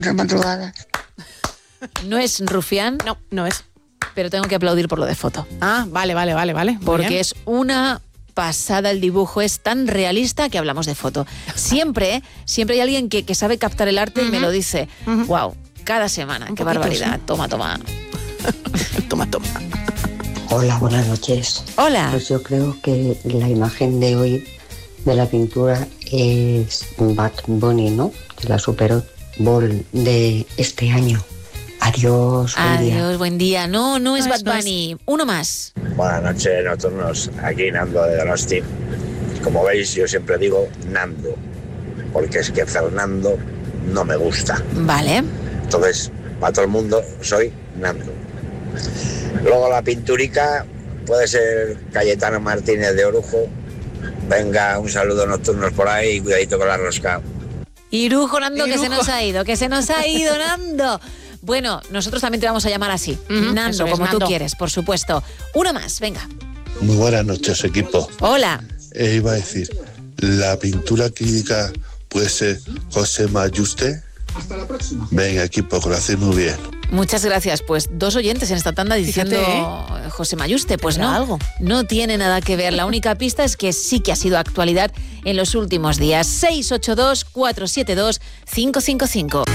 de madrugada. No es rufián. No, no es. Pero tengo que aplaudir por lo de foto. Ah, vale. Muy porque bien. es una pasada el dibujo, es tan realista que hablamos de foto. Siempre hay alguien que sabe captar el arte y me lo dice. Wow, cada semana, qué barbaridad. Sí. Toma. Toma. Hola, buenas noches. Hola. Pues yo creo que la imagen de hoy de la pintura es Bad Bunny, ¿no? De la Super Bowl de este año. Adiós, buen día. Adiós, buen día. No es Bad no es. Bunny. Uno más. Buenas noches, nocturnos. Aquí Nando de Donosti. Como veis, yo siempre digo Nando, porque es que Fernando no me gusta. Vale. Entonces, para todo el mundo, soy Nando. Luego la pinturica puede ser Cayetano Martínez de Orujo. Venga, un saludo nocturnos por ahí y cuidadito con la rosca. Irujo, Nando, que Irujo. se nos ha ido, Nando. Bueno, nosotros también te vamos a llamar así. Nando, eso es, como tú Nando. quieres, por supuesto. Uno más, venga. Muy buenas noches, equipo. Hola. Iba a decir, la pintura crítica puede ser José Mayuste. Hasta la próxima. Venga, equipo, que lo hacéis muy bien. Muchas gracias. Pues 2 oyentes en esta tanda diciendo Fíjate, José Mayuste. Pues Era no, algo. no tiene nada que ver. La única pista es que sí que ha sido actualidad en los últimos días. 682-472-555.